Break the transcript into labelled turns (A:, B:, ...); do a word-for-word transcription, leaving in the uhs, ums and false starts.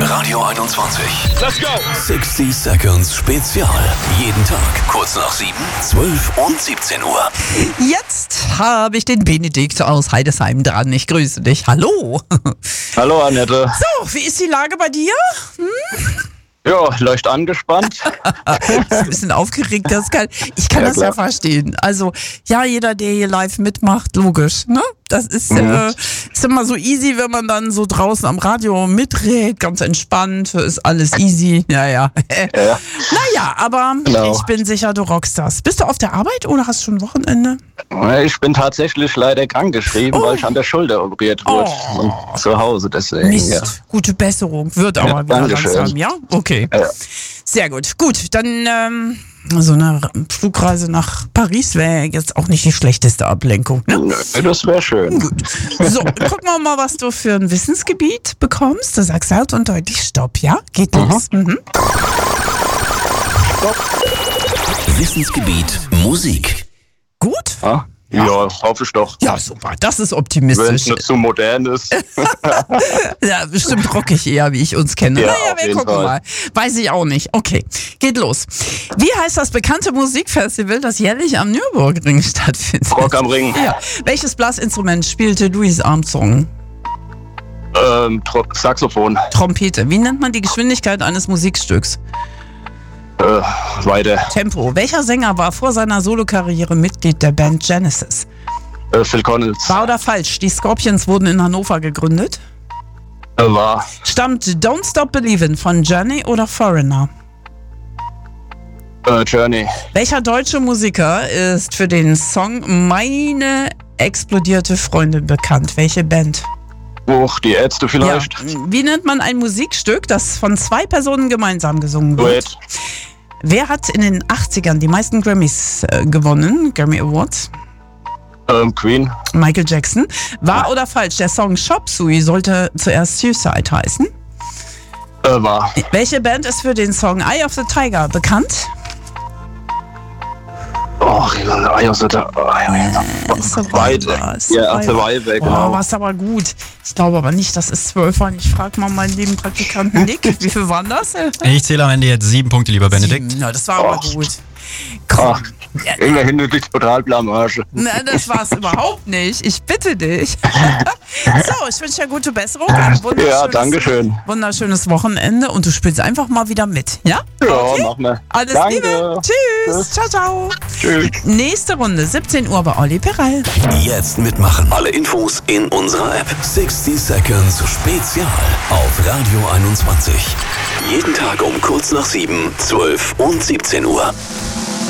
A: Radio einundzwanzig.
B: Let's go!
A: sixty Seconds Spezial. Jeden Tag kurz nach sieben, zwölf und siebzehn Uhr.
C: Jetzt habe ich den Benedikt aus Heidesheim dran. Ich grüße dich. Hallo.
B: Hallo Annette.
C: So, wie ist die Lage bei dir? Hm?
B: Ja, leicht angespannt.
C: Ist ein bisschen aufgeregt, das kann, ich kann
B: Ja,
C: das ja
B: klar.
C: verstehen. Also, ja, jeder, der hier live mitmacht, logisch, ne? Das ist,
B: Mhm.
C: äh, ist immer so easy, wenn man dann so draußen am Radio mitredet, ganz entspannt, ist alles easy, ja, ja.
B: Ja.
C: Naja, aber
B: Genau.
C: ich bin sicher, du rockst das. Bist du auf der Arbeit oder hast du schon Wochenende?
B: Ich bin tatsächlich leider krankgeschrieben,
C: Oh.
B: weil ich an der Schulter operiert wurde.
C: Oh.
B: Und zu Hause deswegen.
C: Mist,
B: Ja.
C: gute Besserung, wird aber
B: Ja,
C: wieder
B: Dankeschön.
C: langsam, ja? Okay.
B: Ja.
C: Sehr gut. Gut, dann ähm, so eine Flugreise nach Paris wäre jetzt auch nicht die schlechteste Ablenkung, ne?
B: Nö, das wäre schön.
C: Gut. So, gucken wir mal, was du für ein Wissensgebiet bekommst. Du sagst laut und deutlich Stopp, ja? Geht los. Mhm.
A: Wissensgebiet Musik.
C: Gut?
B: Ja, ja hoffe ich doch.
C: Ja, super. Das ist
B: Wenn es
C: optimistisch.
B: nicht zu modern ist.
C: Ja, bestimmt rockig eher, wie ich uns kenne.
B: Ja,
C: naja,
B: auf
C: wir
B: jeden
C: gucken
B: Fall.
C: mal. Weiß ich auch nicht. Okay, geht los. Wie heißt das bekannte Musikfestival, das jährlich am Nürburgring stattfindet?
B: Rock am Ring.
C: Ja. Welches Blasinstrument spielte Louis Armstrong?
B: Ähm, Tro- Saxophon.
C: Trompete. Wie nennt man die Geschwindigkeit eines Musikstücks?
B: Äh, weiter.
C: Tempo. Welcher Sänger war vor seiner Solokarriere Mitglied der Band Genesis?
B: Äh, Phil Collins.
C: Wahr oder falsch? Die Scorpions wurden in Hannover gegründet.
B: Äh, war.
C: Stammt Don't Stop Believin' von Journey oder Foreigner?
B: Äh, Journey.
C: Welcher deutsche Musiker ist für den Song Meine explodierte Freundin bekannt? Welche Band?
B: Uch, die Ärzte vielleicht.
C: Ja. Wie nennt man ein Musikstück, das von zwei Personen gemeinsam gesungen wird?
B: Duett.
C: Wer hat in den achtzigern die meisten Grammys äh, gewonnen? Grammy Awards?
B: Ähm, Queen.
C: Michael Jackson. Wahr oder falsch? Der Song Chop Suey sollte zuerst Suicide heißen.
B: Äh, war.
C: Welche Band ist für den Song Eye of the Tiger bekannt?
B: Och, ja, so da. Oh, ja, ja. Weit weg. Ja, Survivor,
C: Oh,
B: genau.
C: war's aber gut. Ich glaube aber nicht, das ist zwölf waren. Ich frage mal meinen lieben Praktikanten Nick. Wie viel waren das?
D: Ich zähle am Ende jetzt sieben Punkte, lieber Benedikt.
C: Sieben. Na, das war aber
B: Oh.
C: gut. Komm.
B: Ach, immerhin eine total Blamage.
C: Na, das war's überhaupt nicht. Ich bitte dich. So, ich wünsche dir gute Besserung. Ein wunderschönes,
B: Ja, danke schön.
C: wunderschönes Wochenende und du spielst einfach mal wieder mit, ja?
B: Ja, machen wir.
C: Alles
B: Danke.
C: Liebe. Tschüss. Ciao, ciao.
B: Tschüss.
C: Nächste Runde, siebzehn Uhr bei Olli Perel.
A: Jetzt mitmachen. Alle Infos in unserer App. sixty Seconds Spezial auf Radio einundzwanzig. Jeden Tag um kurz nach sieben, zwölf und siebzehn Uhr.